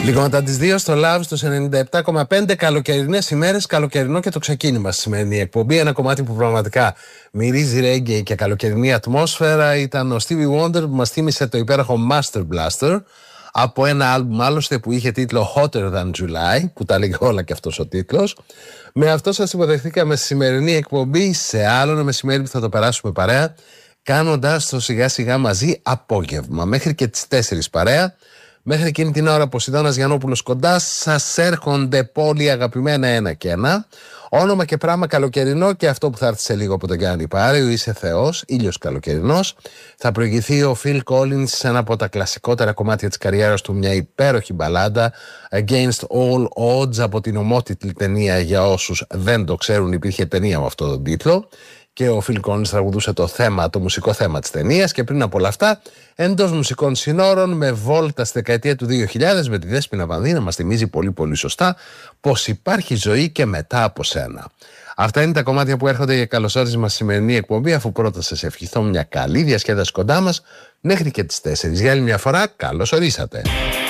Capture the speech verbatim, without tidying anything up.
Λίγο μετά τις δύο στο Love στους ενενήντα επτά κόμμα πέντε, καλοκαιρινές ημέρες, καλοκαιρινό και το ξεκίνημα στη σημερινή εκπομπή. Ένα κομμάτι που πραγματικά μυρίζει ρέγγε και καλοκαιρινή ατμόσφαιρα ήταν ο Stevie Wonder, που μας θύμισε το υπέροχο Master Blaster από ένα άλμπουμ άλλωστε που είχε τίτλο Hotter Than July, που τα λέγει όλα και αυτός ο τίτλος. Με αυτό σας υποδεχτήκαμε στη σημερινή εκπομπή, σε άλλο ένα μεσημέρι που θα το περάσουμε παρέα, κάνοντας το σιγά σιγά μαζί απόγευμα μέχρι και τις τέσσερις παρέα. Μέχρι εκείνη την ώρα, Ποσειδώνας Γιαννόπουλος κοντά, σας έρχονται πολύ αγαπημένα ένα και ένα. Όνομα και πράγμα καλοκαιρινό, και αυτό που θα έρθει σε λίγο από τον Γιάννη Πάρη, ο Είσαι Θεός, ήλιος καλοκαιρινός. Θα προηγηθεί ο Phil Collins σε ένα από τα κλασικότερα κομμάτια της καριέρας του, μια υπέροχη μπαλάντα, Against All Odds, από την ομότιτλη ταινία. Για όσους δεν το ξέρουν, υπήρχε ταινία με αυτόν τον τίτλο. Και ο Phil Collins τραγουδούσε το θέμα, το μουσικό θέμα της ταινίας. Και πριν από όλα αυτά, εντός μουσικών συνόρων, με βόλτα στη δεκαετία του δύο χιλιάδες, με τη Δέσποινα Βανδύ να μας θυμίζει πολύ πολύ σωστά πως υπάρχει ζωή και μετά από σένα. Αυτά είναι τα κομμάτια που έρχονται για καλωσόρισμα στη σημερινή εκπομπή, αφού πρώτα σας ευχηθώ μια καλή διασκέδαση κοντά μας μέχρι και τις τέσσερις. Για άλλη μια φορά, καλώς ορίσατε.